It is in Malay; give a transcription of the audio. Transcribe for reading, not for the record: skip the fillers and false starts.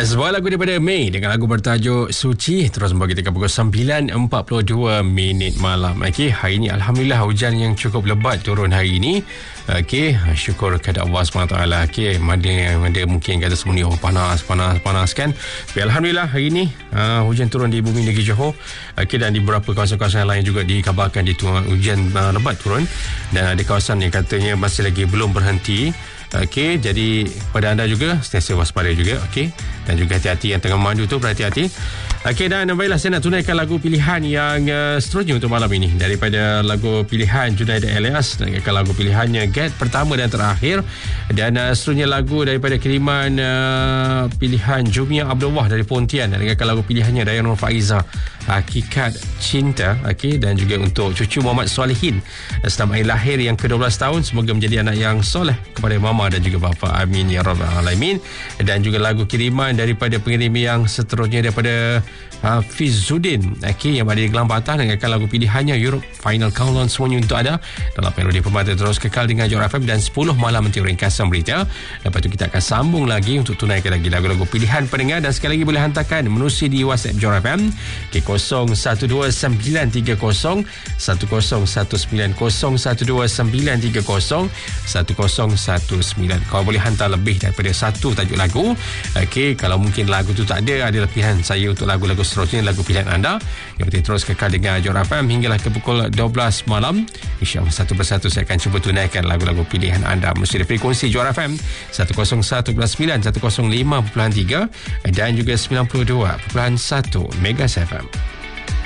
Sebuah lagu daripada Mei dengan lagu bertajuk Suci terus membawa kita ke pukul 9.42 malam. Okey, hari ini alhamdulillah hujan yang cukup lebat turun hari ini. Okey, syukur kepada Allah SWT. Okey, mana mungkin kata semua ni panas kan. Tapi alhamdulillah hari ini hujan turun di bumi negeri Johor. Okey, dan di beberapa kawasan-kawasan lain juga dikabarkan hujan lebat turun, dan ada kawasan yang katanya masih lagi belum berhenti. Okey, jadi pada anda juga sentiasa waspada juga, okey, dan juga hati-hati yang tengah memandu tu, berhati-hati. Okey, dan baiklah, saya nak tunaikan lagu pilihan yang seterusnya untuk malam ini daripada lagu pilihan Junaid Elias, dan lagu pilihannya Get pertama dan terakhir, dan seterusnya lagu daripada kiriman pilihan Jumia Abdullah dari Pontian, dan lagu pilihannya Dayang Nur Faiza, Hakikat Cinta. Okey, dan juga untuk cucu Muhammad Solihin, selamat hari lahir yang ke-12 tahun, semoga menjadi anak yang soleh kepada mama dan juga bapa, amin ya rabbal alamin. Dan juga lagu kiriman daripada pengirim yang seterusnya daripada Fizuddin, okey, yang ada di Gelang Batang, dengan lagu pilihannya Europe Final Countdown, semuanya untuk ada dalam Melodi Permata. Terus kekal dengan Johor FM dan 10 malam nanti ringkasan berita. Lepas tu kita akan sambung lagi untuk tunaikan lagi lagu-lagu pilihan pendengar, dan sekali lagi boleh hantarkan menerusi di WhatsApp Johor FM ke 012930 1019, 012930 1019. Kau boleh hantar lebih daripada satu tajuk lagu. Okey, kalau mungkin lagu tu tak ada pilihan saya untuk lagu-lagu seterusnya, lagu pilihan anda. Yang penting terus kekal dengan Johor FM hinggalah ke pukul 12 malam. InsyaAllah satu persatu saya akan cuba tunaikan lagu-lagu pilihan anda melalui frekuensi Johor FM 101.9, 105.3 dan juga 92.1 Mega FM.